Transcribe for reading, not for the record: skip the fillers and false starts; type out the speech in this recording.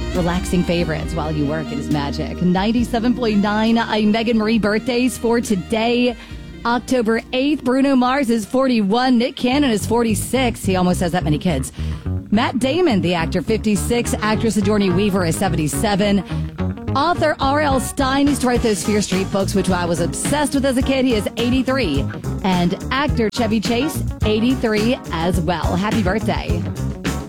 relaxing favorites while you work. It is magic. 97.9. I'm Megan Marie. Birthdays for today. October 8th, Bruno Mars is 41. Nick Cannon is 46. He almost has that many kids. Matt Damon, the actor, 56. Actress Sigourney Weaver is 77. Author R.L. Stine used to write those Fear Street books, which I was obsessed with as a kid. He is 83. And actor Chevy Chase, 83 as well. Happy birthday.